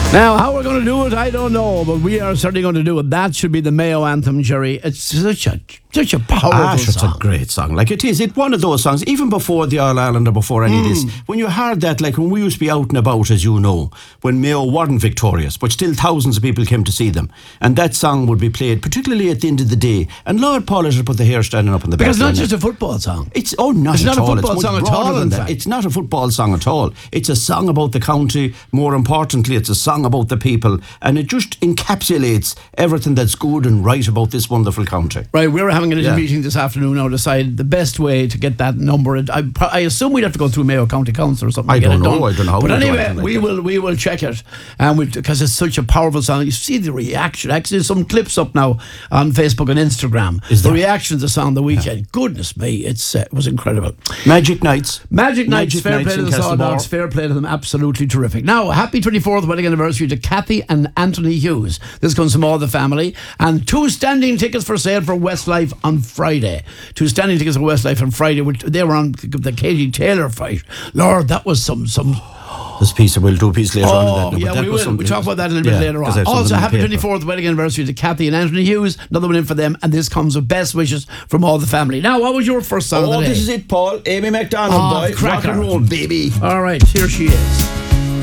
Now, how we're going to do it, I don't know, but we are certainly going to do it. That should be the Mayo anthem, Jerry. It's such a powerful song. It's a great song. Like it is. It's one of those songs, even before the All Ireland or before any of this. When you heard that, like when we used to be out and about, as you know, when Mayo weren't victorious, but still thousands of people came to see them. And that song would be played, particularly at the end of the day. And Lord Paul should put the hair standing up in the back. Because it's not just a football song. It's not a at all. football It's song much at all, broader than that. It's not a football song at all. It's a song about the county. More importantly, it's a song about the people. And it just encapsulates everything that's good and right about this wonderful country. Right, we were having a little meeting this afternoon now to decide the best way to get that number. I assume we'd have to go through Mayo County Council or something. I don't know how. But anyway, we will check it, and because it's such a powerful song. You see the reaction. Actually, there's some clips up now on Facebook and Instagram. The reaction to the song the weekend. Yeah. Goodness me, it was incredible. Magic Nights. Magic Nights. Fair play to the Saw Dogs. Fair play to them. Absolutely terrific. Now, happy 24th wedding anniversary to Kathy and Anthony Hughes. This comes from all the family. And 2 standing tickets for sale for Westlife on Friday. 2 standing tickets for Westlife on Friday. They were on the Katie Taylor fight. Lord, that was some. We'll do a piece later on. Yeah, we will. We'll talk about that a little bit later on. Also, happy 24th wedding anniversary to Kathy and Anthony Hughes. Another one in for them. And this comes with best wishes from all the family. Now, what was your first song of the day? This is it, Paul. Amy McDonald, boy. Cracker. Rock and roll, baby. All right, here she is.